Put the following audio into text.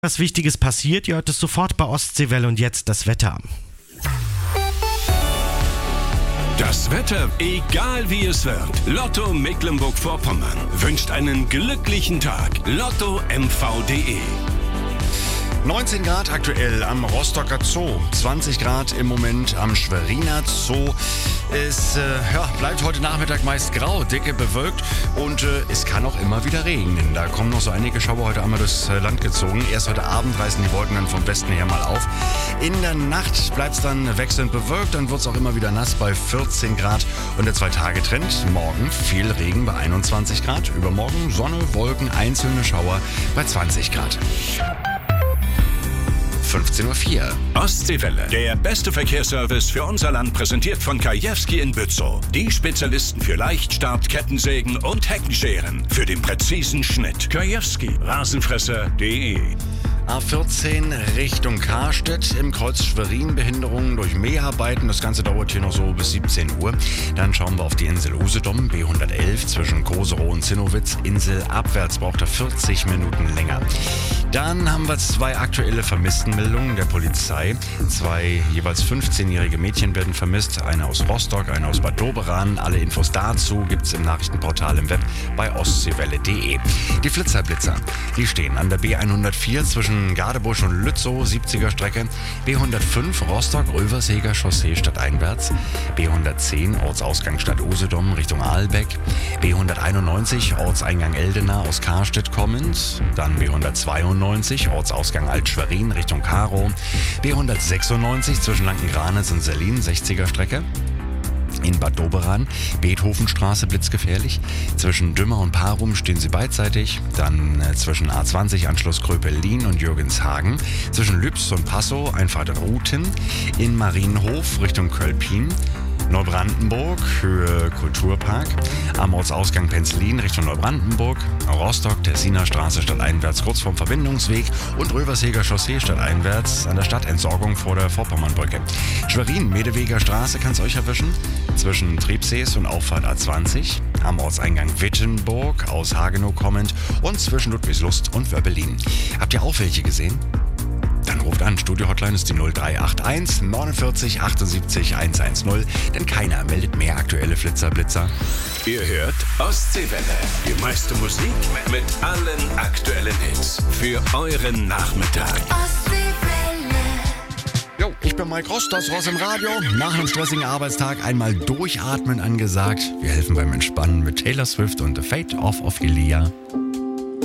Was Wichtiges passiert, ihr hört es sofort bei Ostseewelle und jetzt das Wetter. Das Wetter, egal wie es wird. Lotto Mecklenburg-Vorpommern wünscht einen glücklichen Tag. LottoMV.de 19 Grad aktuell am Rostocker Zoo, 20 Grad im Moment am Schweriner Zoo. Es bleibt heute Nachmittag meist grau, dicke bewölkt und es kann auch immer wieder regnen. Da kommen noch so einige Schauer heute einmal durchs Land gezogen. Erst heute Abend reißen die Wolken dann vom Westen her mal auf. In der Nacht bleibt es dann wechselnd bewölkt, dann wird es auch immer wieder nass bei 14 Grad. Und der 2-Tage-Trend, morgen viel Regen bei 21 Grad, übermorgen Sonne, Wolken, einzelne Schauer bei 20 Grad. 15.04 Uhr. Ostseewelle. Der beste Verkehrsservice für unser Land, präsentiert von Kajewski in Bützow. Die Spezialisten für Leichtstart, Kettensägen und Heckenscheren. Für den präzisen Schnitt. Kajewski. Rasenfresser.de A14 Richtung Karstedt, im Kreuz Schwerin Behinderungen durch Mäharbeiten. Das Ganze dauert hier noch so bis 17 Uhr. Dann schauen wir auf die Insel Usedom, B111 zwischen Koserow und Zinnowitz. Insel abwärts braucht er 40 Minuten länger. Dann haben wir 2 aktuelle Vermisstenmeldungen der Polizei. 2 jeweils 15-jährige Mädchen werden vermisst. Eine aus Rostock, eine aus Bad Doberan. Alle Infos dazu gibt's im Nachrichtenportal im Web bei ostseewelle.de. Die Flitzerblitzer, die stehen an der B104 zwischen Gadebusch und Lützow, 70er Strecke. B105 Rostock-Ulversheger Chaussee stadteinwärts. B110 Ortsausgang Stadt Usedom Richtung Aalbeck. B191 Ortseingang Eldena aus Karstedt kommend. Dann B192 Ortsausgang Alt-Schwerin Richtung Karow. B196 zwischen Lanken-Granitz und Sellin, 60er Strecke. In Bad Doberan, Beethovenstraße blitzgefährlich. Zwischen Dümmer und Parum stehen sie beidseitig. Dann zwischen A20 Anschluss Kröpelin und Jürgenshagen. Zwischen Lübs und Passow Einfahrt Ruten. In Marienhof Richtung Kölpin. Neubrandenburg, Höhe Kulturpark. Am Ortsausgang Penzlin Richtung Neubrandenburg. Rostock, Tessiner Straße stadteinwärts kurz vorm Verbindungsweg. Und Röversheger Chaussee stadteinwärts an der Stadtentsorgung vor der Vorpommernbrücke. Schwerin, Medeweger Straße kann es euch erwischen. Zwischen Triebsees und Auffahrt A20. Am Ortseingang Wittenburg aus Hagenow kommend. Und zwischen Ludwigslust und Wöbbelin. Habt ihr auch welche gesehen? Dann ruft an, Studio-Hotline ist die 0381 49 78 110, denn keiner meldet mehr aktuelle Flitzer-Blitzer. Ihr hört Ostseewelle. Die meiste Musik mit allen aktuellen Hits. Für euren Nachmittag. Jo, ich bin Mike Rost, das Ross im Radio. Nach einem stressigen Arbeitstag einmal durchatmen angesagt. Wir helfen beim Entspannen mit Taylor Swift und The Fate of Ophelia.